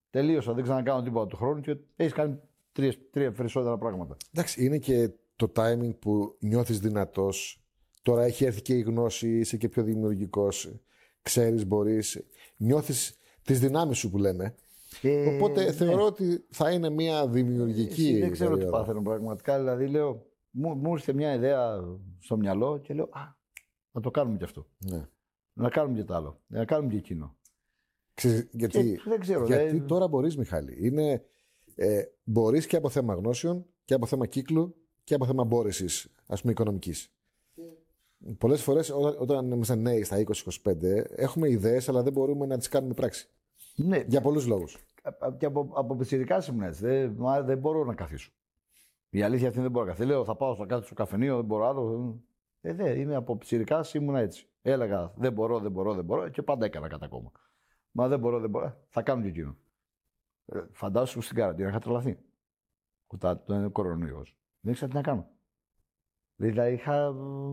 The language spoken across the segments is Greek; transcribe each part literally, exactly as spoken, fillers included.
τελείωσα, δεν ξανακάνω τίποτα του χρόνου και έχει κάνει τρία, τρία περισσότερα πράγματα. Εντάξει, είναι και το timing που νιώθεις δυνατός. Τώρα έχει έρθει και η γνώση, είσαι και πιο δημιουργικός. Ξέρεις, μπορείς. Νιώθεις τις δυνάμεις σου που λέμε. Και... Οπότε ναι. θεωρώ ότι θα είναι μια δημιουργική. Εσύ, δεν ξέρω περίοδο. τι πάθαινω πραγματικά. Δηλαδή, λέω, μου, μου ήρθε μια ιδέα στο μυαλό και λέω, α, να το κάνουμε κι αυτό. Ναι. Να κάνουμε και το άλλο. Να κάνουμε και εκείνο. Ξέρεις, γιατί και, δεν ξέρω, γιατί δηλαδή... τώρα μπορείς, Μιχάλη. Είναι, ε, μπορείς και από θέμα γνώσεων και από θέμα κύκλου και από θέμα μπόρεσης, ας πούμε, οικονομικής. Yeah. Πολλές φορές όταν, όταν είμαστε νέοι στα είκοσι είκοσι πέντε έχουμε ιδέες αλλά δεν μπορούμε να τις κάνουμε πράξη. Ναι. Για πολλούς λόγους. Και από, από πιτσιρικά ήμουν έτσι. Δεν, μα, δεν μπορώ να καθίσω. Η αλήθεια αυτή δεν μπορώ να καθίσω. Λέω θα πάω στο κάτω στο καφενείο, δεν μπορώ άλλο. Ε, δεν, είμαι από πιτσιρικά ήμουν έτσι. Έλεγα δεν μπορώ, δεν μπορώ, δεν μπορώ και πάντα έκανα κατά κόμμα. Μα δεν μπορώ, δεν μπορώ. Θα κάνω και εκείνο. Ε, φαντάσου στην καραντίνα είχα τρελαθεί. Όταν το είναι κορονοϊός. Δεν ήξερα τι να κάνω. Δηλαδή είχα.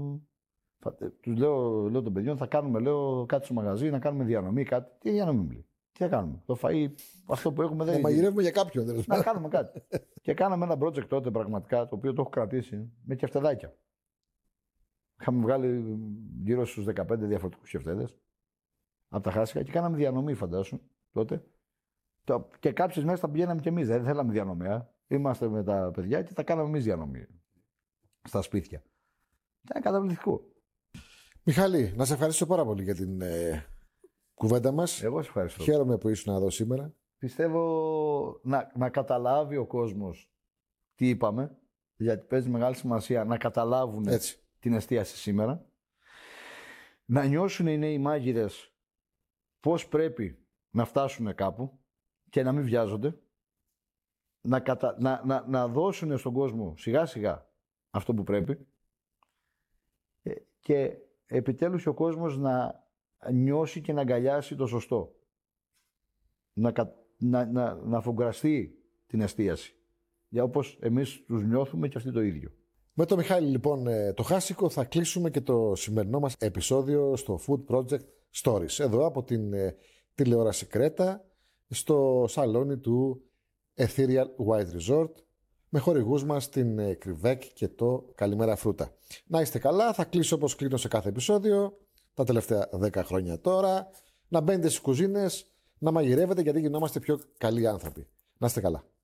Του λέω, λέω των παιδιών θα κάνουμε λέω, κάτι στο μαγαζί, να κάνουμε διανομή, κάτι. Τι διανομή μου λέει. Τι θα κάνουμε. Το φαΐ, αυτό που έχουμε δεν είναι. Να μαγειρεύουμε για κάποιον. Δηλαδή. Να κάνουμε κάτι. Και κάναμε ένα project τότε πραγματικά, το οποίο το έχω κρατήσει με κεφτεδάκια. Είχαμε βγάλει γύρω στους δεκαπέντε διαφορετικούς κεφτέδες από τα χάσικα και κάναμε διανομή, φαντάσου τότε. Και κάποιες μέρες τα πηγαίναμε κι εμείς. Δεν θέλαμε διανομέα. Είμαστε με τα παιδιά και τα κάναμε εμείς διανομή. Στα σπίτια. Ήταν καταπληκτικό. Μιχάλη, να σε ευχαριστήσω πάρα πολύ για την ε, κουβέντα μας. Εγώ σε ευχαριστώ. Χαίρομαι που ήσουν εδώ σήμερα. Πιστεύω να, να καταλάβει ο κόσμος τι είπαμε, γιατί παίζει μεγάλη σημασία να καταλάβουν Έτσι. την εστίαση σήμερα. Να νιώσουν οι νέοι μάγειρες πώς πρέπει να φτάσουν κάπου και να μην βιάζονται. Να, κατα... να, να, να δώσουν στον κόσμο σιγά σιγά αυτό που πρέπει. Και επιτέλους ο κόσμος να νιώσει και να αγκαλιάσει το σωστό. Να, να, να, να αφογκραστεί την εστίαση. Για όπως εμείς τους νιώθουμε και αυτοί το ίδιο. Με το Μιχάλη λοιπόν το Χάσικο θα κλείσουμε και το σημερινό μας επεισόδιο στο Food Project Stories. Εδώ από την ε, τηλεόραση Κρέτα στο σαλόνι του Ethereal White Resort με χορηγούς μας την ε, Κρυβέκ και το Καλημέρα Φρούτα. Να είστε καλά, θα κλείσω όπως κλείνω σε κάθε επεισόδιο τα τελευταία δέκα χρόνια τώρα. Να μπαίνετε στις κουζίνες, να μαγειρεύετε γιατί γινόμαστε πιο καλοί άνθρωποι. Να είστε καλά.